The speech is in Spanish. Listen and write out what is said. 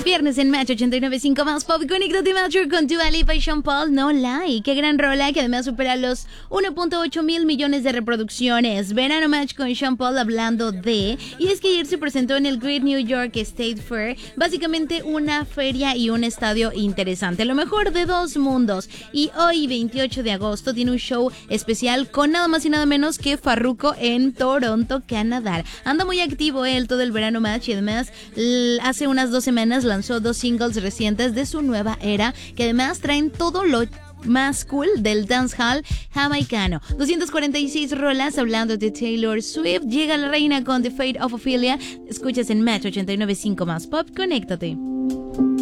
viernes en Match 89.5 más pop. Conéctate Matcher con Dua Lipa y Sean Paul. No Lie. Qué gran rola que además supera los 1.8 mil millones de reproducciones. Verano Match con Sean Paul hablando de... Y es que ayer se presentó en el Great New York State Fair. Básicamente una feria y un estadio interesante. Lo mejor de dos mundos. Y hoy, 28 de agosto, tiene un show especial con nada más y nada menos que Farruko en Toronto, Canadá. Anda muy activo él todo el Verano Match y además hace unas 2 semanas lanzó 2 singles recientes de su nueva era que además traen todo lo más cool del dancehall jamaicano. 246 rolas hablando de Taylor Swift. Llega la reina con The Fate of Ophelia. Escuchas en Match 89.5 más pop. Conéctate.